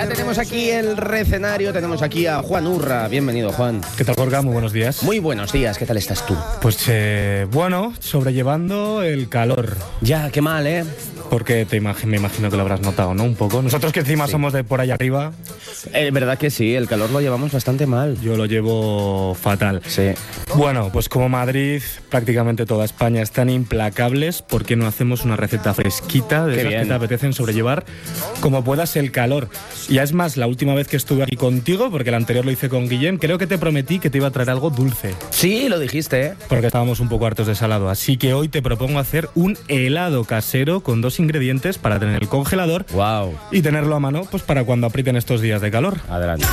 Ya tenemos aquí el recenario, tenemos aquí a Juan Urra. Bienvenido, Juan. ¿Qué tal, Gorka? Muy buenos días. Muy buenos días, ¿qué tal estás tú? Pues bueno, sobrellevando el calor. Ya, qué mal, ¿eh? Porque me imagino que lo habrás notado, ¿no? Un poco. Nosotros que encima somos de por allá arriba. Verdad que sí, el calor lo llevamos bastante mal. Yo lo llevo fatal. Sí. Bueno, pues como Madrid, prácticamente toda España están implacables, ¿por qué no hacemos una receta fresquita de esas que te apetecen sobrellevar como puedas el calor? Y es más, la última vez que estuve aquí contigo, porque el anterior lo hice con Guillem, creo que te prometí que te iba a traer algo dulce. Sí, lo dijiste, ¿eh? Porque estábamos un poco hartos de salado. Así que hoy te propongo hacer un helado casero con 2 ingredientes para tener el congelador. Wow. Y tenerlo a mano pues para cuando aprieten estos días de calor. Adelante.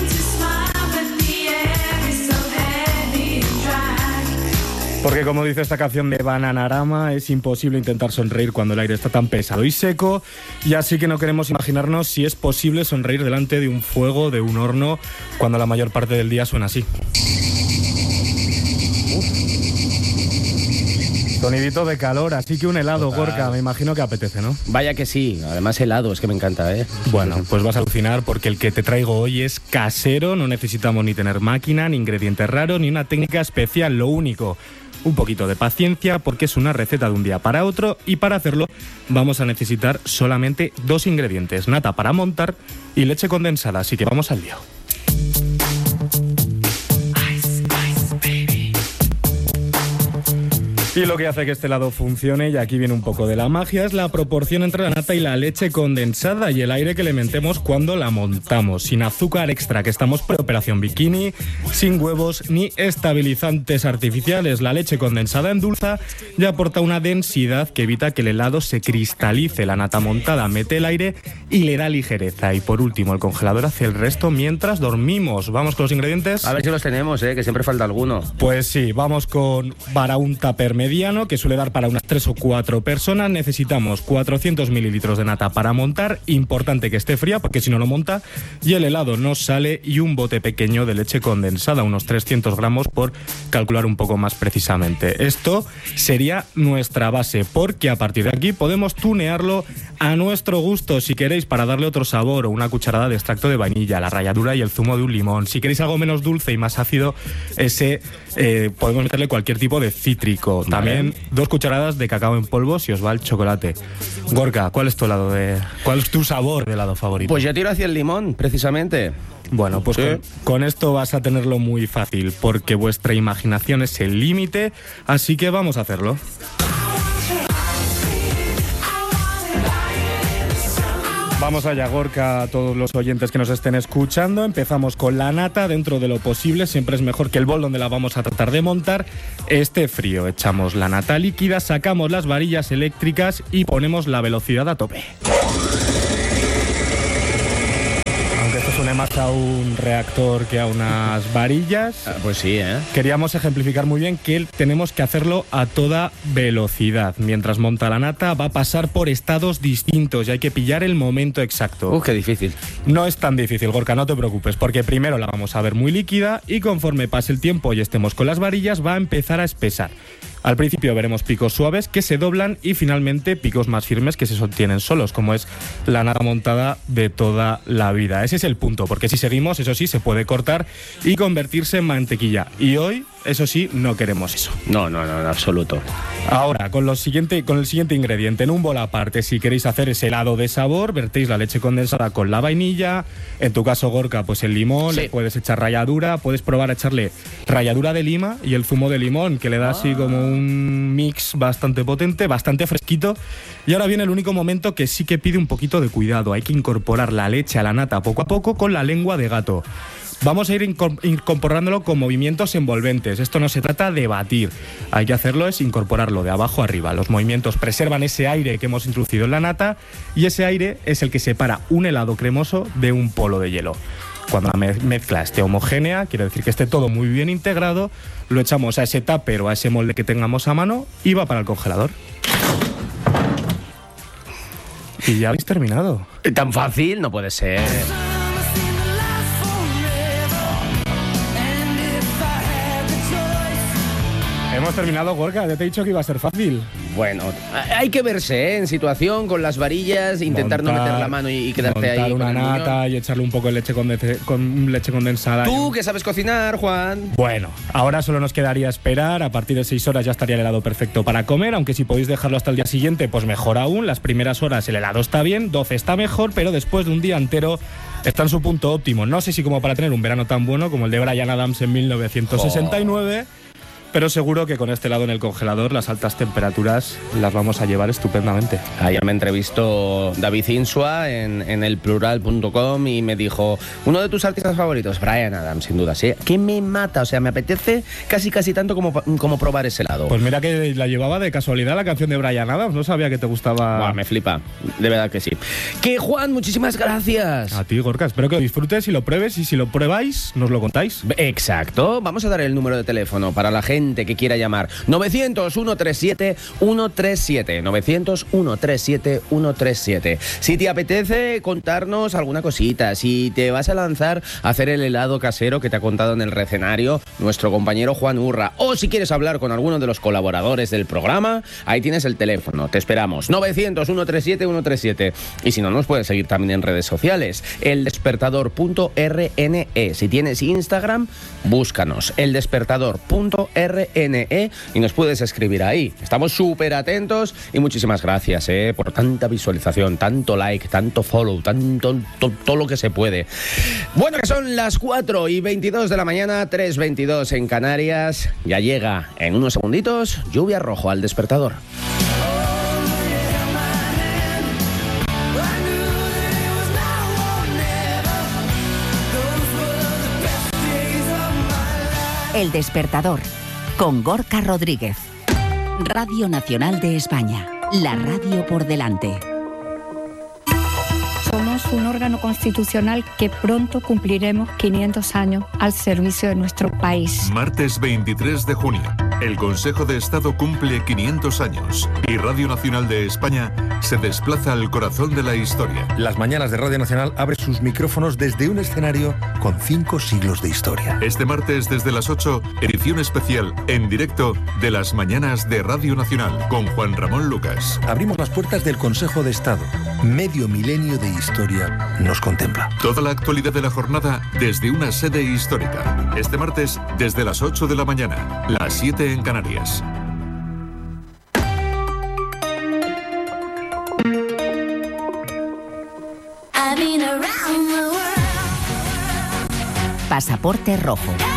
Porque como dice esta canción de Bananarama, es imposible intentar sonreír cuando el aire está tan pesado y seco, y así que no queremos imaginarnos si es posible sonreír delante de un fuego, de un horno, cuando la mayor parte del día suena así. Sonidito de calor, así que un helado, Gorka, me imagino que apetece, ¿no? Vaya que sí, además helado, es que me encanta, ¿eh? Bueno, pues vas a alucinar porque el que te traigo hoy es casero, no necesitamos ni tener máquina, ni ingredientes raros, ni una técnica especial, lo único, un poquito de paciencia porque es una receta de un día para otro y para hacerlo vamos a necesitar solamente 2 ingredientes, nata para montar y leche condensada, así que vamos al lío. Y lo que hace que este helado funcione, y aquí viene un poco de la magia, es la proporción entre la nata y la leche condensada y el aire que le metemos cuando la montamos. Sin azúcar extra, que estamos pre-operación bikini, sin huevos ni estabilizantes artificiales. La leche condensada endulza y aporta una densidad que evita que el helado se cristalice. La nata montada mete el aire y le da ligereza. Y por último, el congelador hace el resto mientras dormimos. ¿Vamos con los ingredientes? A ver si los tenemos, que siempre falta alguno. Pues sí, vamos para un tupper mediano, que suele dar para unas 3 o 4 personas. Necesitamos 400 mililitros de nata para montar, importante que esté fría porque si no monta y el helado no sale, y un bote pequeño de leche condensada, unos 300 gramos por calcular un poco más precisamente. Esto sería nuestra base, porque a partir de aquí podemos tunearlo a nuestro gusto. Si queréis, para darle otro sabor, o una cucharada de extracto de vainilla, la ralladura y el zumo de un limón. Si queréis algo menos dulce y más ácido, podemos meterle cualquier tipo de cítrico. También 2 cucharadas de cacao en polvo si os va el chocolate. Gorka, ¿cuál es tu sabor de helado favorito? Pues yo tiro hacia el limón, precisamente. Bueno, pues sí. con esto vas a tenerlo muy fácil, porque vuestra imaginación es el límite, así que vamos a hacerlo. Vamos allá, Gorka, a todos los oyentes que nos estén escuchando. Empezamos con la nata. Dentro de lo posible, siempre es mejor que el bol donde la vamos a tratar de montar esté frío. Echamos la nata líquida, sacamos las varillas eléctricas y ponemos la velocidad a tope. Aunque esto suene más a un reactor que a unas varillas. Pues sí, Queríamos ejemplificar muy bien que tenemos que hacerlo a toda velocidad. Mientras monta la nata va a pasar por estados distintos y hay que pillar el momento exacto. Qué difícil. No es tan difícil, Gorka, no te preocupes, porque primero la vamos a ver muy líquida y conforme pase el tiempo y estemos con las varillas va a empezar a espesar. Al principio veremos picos suaves que se doblan y finalmente picos más firmes que se sostienen solos, como es la nata montada de toda la vida. Ese es el punto, porque si seguimos, eso sí, se puede cortar y convertirse en mantequilla. Y hoy, eso sí, no queremos eso. No, en absoluto. Ahora, con el siguiente ingrediente, en un bol aparte, si queréis hacer ese helado de sabor, vertéis la leche condensada con la vainilla, en tu caso, Gorka, pues el limón, sí. Le puedes echar ralladura, puedes probar a echarle ralladura de lima y el zumo de limón, que le da así como un mix bastante potente, bastante fresquito. Y ahora viene el único momento que sí que pide un poquito de cuidado, hay que incorporar la leche a la nata poco a poco con la lengua de gato. Vamos a ir incorporándolo con movimientos envolventes. Esto no se trata de batir. Hay que hacerlo es incorporarlo de abajo a arriba. Los movimientos preservan ese aire que hemos introducido en la nata y ese aire es el que separa un helado cremoso de un polo de hielo. Cuando la mezcla esté homogénea, quiere decir que esté todo muy bien integrado, lo echamos a ese tupper o a ese molde que tengamos a mano y va para el congelador. Y ya habéis terminado. ¿Tan fácil? No puede ser. Hemos terminado, Gorka. Ya te he dicho que iba a ser fácil. Bueno, hay que verse en situación con las varillas, intentar no meter la mano y quedarte ahí. Montar una nata y echarle un poco de leche condensada. Tú que sabes cocinar, Juan. Bueno, ahora solo nos quedaría esperar. A partir de 6 horas ya estaría el helado perfecto para comer, aunque si podéis dejarlo hasta el día siguiente, pues mejor aún. Las primeras horas el helado está bien, 12 está mejor, pero después de un día entero está en su punto óptimo. No sé si como para tener un verano tan bueno como el de Bryan Adams en 1969, pero seguro que con este helado en el congelador las altas temperaturas las vamos a llevar estupendamente. Ayer me entrevistó David Insua en elplural.com y me dijo, uno de tus artistas favoritos, Bryan Adams, sin duda, sí. Que me mata, o sea, me apetece casi tanto como probar ese helado. Pues mira que la llevaba de casualidad la canción de Bryan Adams, no sabía que te gustaba. Buah, me flipa, de verdad que sí. Que Juan, muchísimas gracias. A ti, Gorka, espero que lo disfrutes y lo pruebes, y si lo pruebáis, nos lo contáis. Exacto, vamos a dar el número de teléfono para la gente que quiera llamar. 900-137-137. 900-137-137. Si te apetece contarnos alguna cosita, si te vas a lanzar a hacer el helado casero que te ha contado en el recenario nuestro compañero Juan Urra, o si quieres hablar con alguno de los colaboradores del programa, ahí tienes el teléfono. Te esperamos. 900-137-137. Y si no, nos puedes seguir también en redes sociales. eldespertador.rne. Si tienes Instagram, búscanos. eldespertador.rne y nos puedes escribir ahí. Estamos súper atentos y muchísimas gracias por tanta visualización, tanto like, tanto follow, todo lo que se puede. Bueno, que son las 4:22 de la mañana, 3:22 en Canarias. Ya llega en unos segunditos Lluvia Rojo al despertador. El despertador, con Gorka Rodríguez. Radio Nacional de España, la radio por delante. Somos un órgano constitucional que pronto cumpliremos 500 años al servicio de nuestro país. Martes 23 de junio, el Consejo de Estado cumple 500 años y Radio Nacional de España se desplaza al corazón de la historia. Las mañanas de Radio Nacional abre sus micrófonos desde un escenario con 5 siglos de historia. Este martes desde las 8, edición especial en directo de las mañanas de Radio Nacional con Juan Ramón Lucas. Abrimos las puertas del Consejo de Estado. Medio milenio de historia nos contempla. Toda la actualidad de la jornada desde una sede histórica. Este martes desde las 8 de la mañana, las 7 en Canarias. Pasaporte rojo.